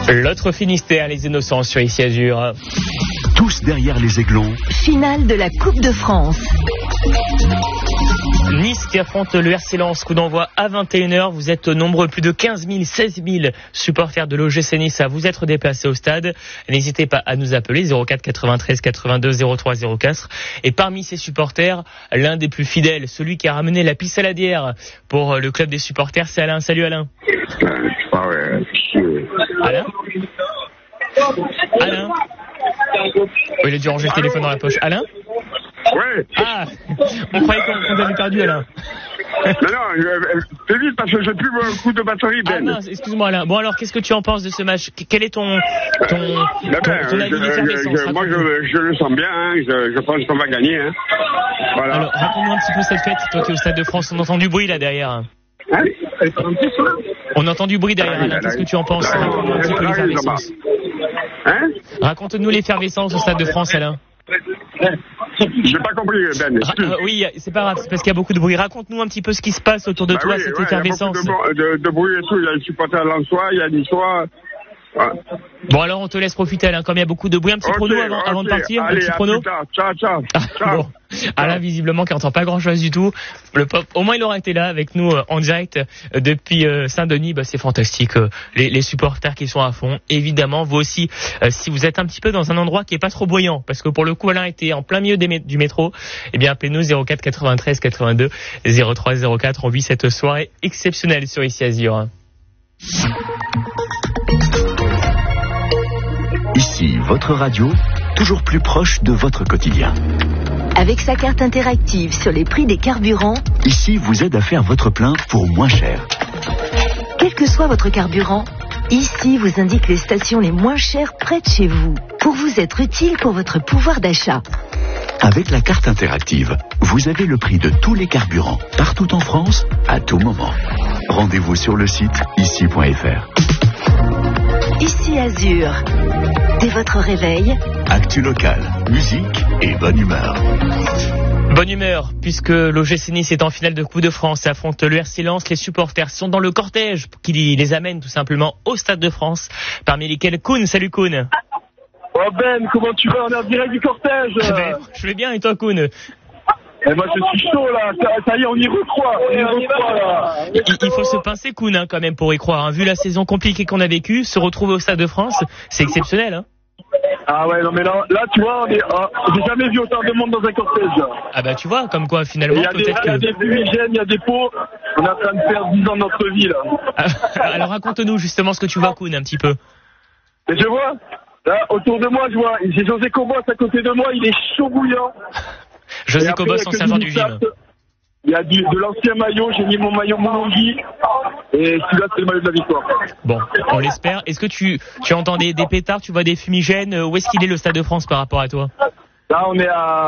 L'autre Finistère, les Innocents sur Ici Azur. Tous derrière les Aiglons. Finale de la Coupe de France. Nice qui affronte le RC Lens, coup d'envoi à 21h. Vous êtes nombreux, plus de 15 000, 16 000 supporters de l'OGC Nice à vous être déplacés au stade. N'hésitez pas à nous appeler 04 93 82 03 04. Et parmi ces supporters, l'un des plus fidèles, celui qui a ramené la pisse saladière pour le club des supporters, c'est Alain. Salut Alain. Alain Alain. Il a dû ranger le téléphone dans la poche. Alain? Ouais. Ah, on croyait qu'on avait perdu Alain. Non, fais vite parce que j'ai plus beaucoup de batterie, Ben. Ah non, excuse-moi Alain. Bon alors, qu'est-ce que tu en penses de ce match? Quel est ton avis d'effervescence? Moi, je le sens bien, hein. Je pense qu'on va gagner, hein. Voilà. Alors, raconte-nous un petit peu cette fête, toi qui es au Stade de France. On entend du bruit là derrière. Hein? On entend du bruit derrière Alain. Qu'est-ce que tu en penses? Raconte-nous un petit peu l'effervescence. Hein? Raconte-nous l'effervescence au Stade de France, Alain. J'ai pas compris, Ben. Oui, c'est pas grave, c'est parce qu'il y a beaucoup de bruit. Raconte-nous un petit peu ce qui se passe autour de toi, cette effervescence. Il y a beaucoup de bruit et tout. Il y a les supporters lensois, il y a Niçois. Ouais. Bon, alors on te laisse profiter, Alain, comme il y a beaucoup de bruit. Un petit prono avant de partir. Allez, un petit prono. Ciao. Bon. Alain, visiblement, qui n'entend pas grand-chose du tout. Le pop, au moins, il aura été là avec nous en direct depuis Saint-Denis. Bah, c'est fantastique. Les supporters qui sont à fond. Évidemment, vous aussi, si vous êtes un petit peu dans un endroit qui est pas trop bruyant, parce que pour le coup, Alain était en plein milieu du métro. Eh bien, appelez-nous 04 93 82 03 04. On vit cette soirée exceptionnelle sur Ici Azur. Ici, votre radio, toujours plus proche de votre quotidien. Avec sa carte interactive sur les prix des carburants, Ici vous aide à faire votre plein pour moins cher. Quel que soit votre carburant, Ici vous indique les stations les moins chères près de chez vous, pour vous être utile pour votre pouvoir d'achat. Avec la carte interactive, vous avez le prix de tous les carburants, partout en France, à tout moment. Rendez-vous sur le site ici.fr. Ici Azur. Dès votre réveil, actu local, musique et bonne humeur. Bonne humeur, puisque l'OGC Nice est en finale de Coupe de France et affronte le RC Lens. Les supporters sont dans le cortège qui les amène tout simplement au Stade de France, parmi lesquels Koun. Salut Koun. Oh Ben, comment tu vas? On est en direct du cortège. Je vais bien, et toi Koun? Moi je suis chaud là, ça y est, on y recroit, là. Il faut se pincer Koun quand même pour y croire. Vu la saison compliquée qu'on a vécue, se retrouver au Stade de France, c'est exceptionnel. Hein. Ah ouais, non mais là tu vois, j'ai jamais vu autant de monde dans un cortège. Ah bah tu vois, comme quoi finalement peut-être que... Il y a des fumigènes, il y a des pots, on est en train de faire 10 ans de notre vie là. Alors raconte-nous justement ce que tu vois Koun un petit peu. Et je vois, là autour de moi, j'ai José Cobos à côté de moi, il est chaud bouillant. José Cobos en serveur du gym. Il y a de l'ancien maillot, j'ai mis mon maillot Mononghi, et celui-là c'est le maillot de la victoire. Bon, on l'espère. Est-ce que tu entends des pétards, tu vois des fumigènes? Où est-ce qu'il est le Stade de France par rapport à toi? Là on est à